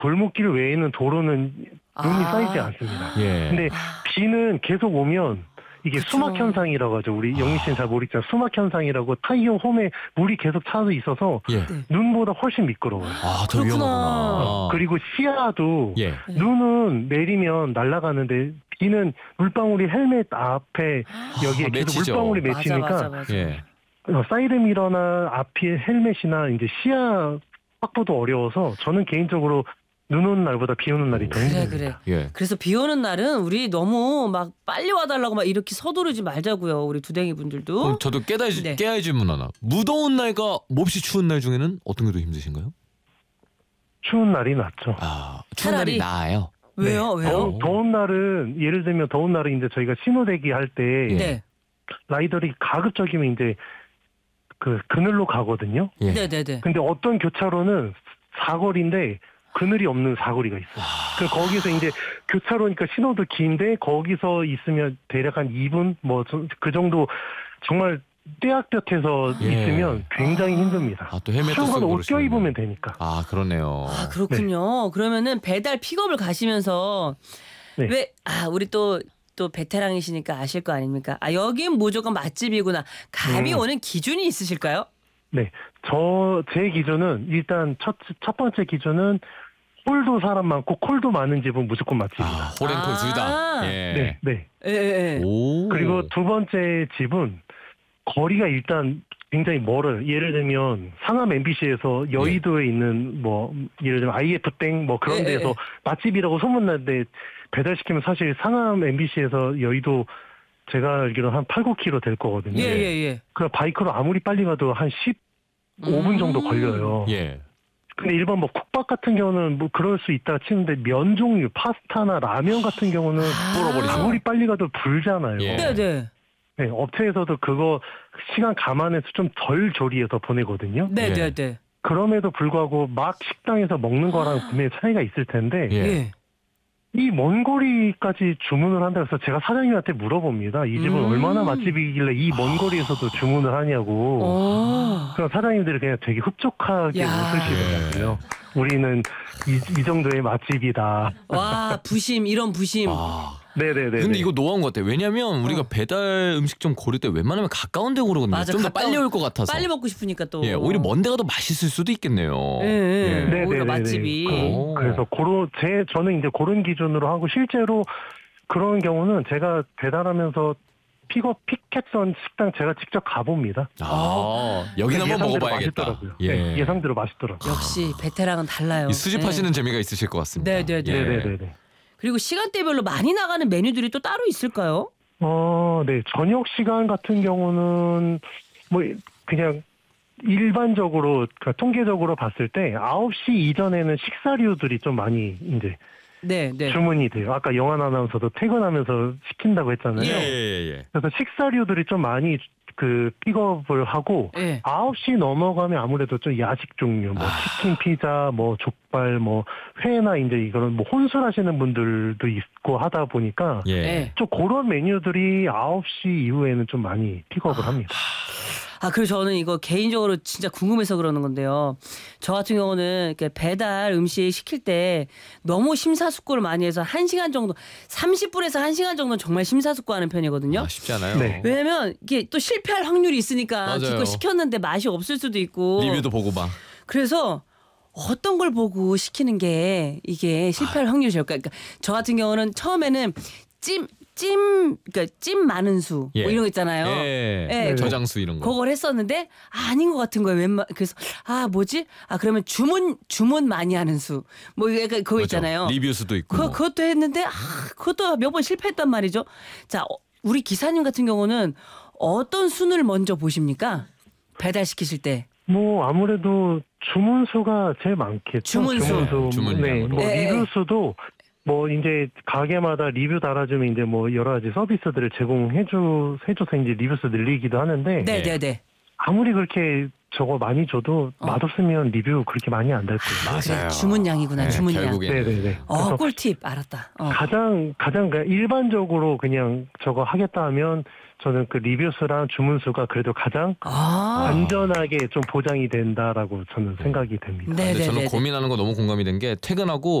골목길 외에는 도로는 눈이 쌓이지 않습니다. 예. 근데 비는 계속 오면 이게 그쵸. 수막 현상이라고 하죠. 우리 영미 씨는 잘 모르겠지만 수막 현상이라고 타이어 홈에 물이 계속 차서 있어서 예. 네. 눈보다 훨씬 미끄러워요. 아, 더 그렇구나. 위험하구나. 그리고 시야도 예. 네. 눈은 내리면 날아가는데 비는 물방울이 헬멧 앞에 여기에 계속 맺히죠. 물방울이 맞아, 맺히니까 맞아, 맞아. 예. 사이드미러나 앞에 헬멧이나 이제 시야 확보도 어려워서 저는 개인적으로 눈 오는 날보다 비 오는 날이 더 그래, 힘듭니다. 그래. 예. 그래서 비 오는 날은 우리 너무 막 빨리 와달라고 막 이렇게 서두르지 말자고요. 우리 두댕이 분들도. 그럼 저도 네. 깨야지 질문 하나. 무더운 날과 몹시 추운 날 중에는 어떤 게 더 힘드신가요? 추운 날이 낫죠. 아, 추운 차라리? 날이 나아요. 왜요? 네. 왜요? 더운 날은 예를 들면 더운 날은 이제 저희가 신호대기 할 때 예. 네. 라이더들이 가급적이면 이제 그 그늘로 가거든요. 예. 네네네. 근데 어떤 교차로는 사거리인데 그늘이 없는 사거리가 있어요. 그 거기서 이제 교차로니까 신호도 긴데 거기서 있으면 대략 한 2분 뭐 그 정도 정말 떼약볕에서 예. 있으면 굉장히 힘듭니다. 아, 또 헬멧도 추운 쓰고 건 옷 그러시는데. 껴입으면 되니까. 아, 그러네요. 아, 그렇군요. 그러면은 배달 픽업을 가시면서 네. 우리 또 베테랑이시니까 아실 거 아닙니까? 아, 여긴 무조건 맛집이구나. 감이 오는 기준이 있으실까요? 네, 제 기준은 일단 첫 번째 기준은 홀도 사람 많고 콜도 많은 집은 무조건 맛집이다. 아, 홀앤콜 둘 다. 예. 네, 네. 예, 예. 오. 그리고 두 번째 집은 거리가 일단 굉장히 멀어요. 예를 들면 상암 MBC에서 여의도에 있는 뭐 예를 들면 IF땡 뭐 그런 예, 데서 예. 맛집이라고 소문나는데 배달시키면 사실 상암 MBC에서 여의도 제가 알기로 한 8, 9km 될 거거든요. 예, 예, 예. 그 바이크로 아무리 빨리 가도 한 15분 정도 걸려요. 예. 근데 일반 뭐 국밥 같은 경우는 뭐 그럴 수 있다 치는데 면 종류, 파스타나 라면 같은 경우는 불어버리죠. 아무리 빨리 가도 불잖아요. 예. 네, 네. 네, 업체에서도 그거 시간 감안해서 좀 덜 조리해서 보내거든요. 네, 예. 네, 네. 그럼에도 불구하고 막 식당에서 먹는 거랑 분명히 차이가 있을 텐데 예. 예. 이 먼 거리까지 주문을 한다 해서 제가 사장님한테 물어봅니다. 이 집은 얼마나 맛집이길래 이 먼 거리에서도 주문을 하냐고. 오. 그럼 사장님들이 그냥 되게 흡족하게 야. 웃으시더라고요. 우리는 이 정도의 맛집이다. 와, 부심, 이런 부심. 아. 네네네. 근데 이거 노하우인 것 같아요. 왜냐면 우리가 배달 음식점 고를 때 웬만하면 가까운 데 고르거든요. 맞아, 좀 더 가까운- 빨리 올 것 같아서. 빨리 먹고 싶으니까 또. 예, 오히려 먼 데가 더 맛있을 수도 있겠네요. 예, 예. 네네네네. 오히려 맛집이. 오. 그래서 저는 이제 그런 기준으로 하고 실제로 그런 경우는 제가 배달하면서 피켓선 식당 제가 직접 가봅니다. 여기는 한번 예상대로 먹어봐야겠다. 맛있더라고요. 예. 네, 예상대로 맛있더라고요. 역시 베테랑은 달라요. 이 수집하시는 예. 재미가 있으실 것 같습니다. 네네네. 예. 네네네. 그리고 시간대별로 많이 나가는 메뉴들이 또 따로 있을까요? 네. 저녁 시간 같은 경우는 뭐 그냥 일반적으로 그러니까 통계적으로 봤을 때 9시 이전에는 식사류들이 좀 많이 이제 네, 네. 주문이 돼요. 아까 영환 아나운서도 퇴근하면서 시킨다고 했잖아요. 예. 그래서 식사류들이 좀 많이 픽업을 하고 예. 9시 넘어가면 아무래도 좀 야식 종류, 뭐 치킨, 피자, 뭐 족발, 뭐 회나 이제 이거는 뭐 혼술하시는 분들도 있고 하다 보니까 예. 예. 좀 그런 메뉴들이 9시 이후에는 좀 많이 픽업을 합니다. 그리고 저는 이거 개인적으로 진짜 궁금해서 그러는 건데요. 저 같은 경우는 이렇게 배달 음식 시킬 때 너무 심사숙고를 많이 해서 1시간 정도, 30분에서 1시간 정도는 정말 심사숙고하는 편이거든요. 쉽지 않아요. 네. 왜냐면 이게 또 실패할 확률이 있으니까 맞아요. 기껏 시켰는데 맛이 없을 수도 있고. 리뷰도 보고 막. 그래서 어떤 걸 보고 시키는 게 이게 실패할 확률이 적을까? 그러니까 저 같은 경우는 처음에는 그러니까 찜 많은 수 예. 뭐 이런 거 있잖아요. 예. 예. 저장수 이런 거. 그걸 했었는데 아닌 것 같은 거예요. 그래서 뭐지? 그러면 주문 많이 하는 수 뭐 약간 그거 맞아. 있잖아요. 리뷰 수도 있고. 뭐. 그것도 했는데 그것도 몇 번 실패했단 말이죠. 자, 우리 기사님 같은 경우는 어떤 순을 먼저 보십니까? 배달 시키실 때. 뭐 아무래도 주문 수가 제일 많겠죠. 주문수. 주문량으로. 뭐 예, 예. 리뷰 수도 뭐 이제 가게마다 리뷰 달아주면 이제 뭐 여러 가지 서비스들을 제공해줘서 이제 리뷰 수 늘리기도 하는데 네. 아무리 그렇게 저거 많이 줘도 맛없으면 리뷰 그렇게 많이 안 달 거예요. 맞아요. 주문량이구나. 네, 주문량. 결국에 네네네. 그래서 꿀팁 알았다. 가장 그냥 일반적으로 그냥 저거 하겠다 하면 저는 그 리뷰 수랑 주문 수가 그래도 가장 안전하게 좀 보장이 된다라고 저는 생각이 됩니다. 근데 저는 고민하는 거 너무 공감이 된 게 퇴근하고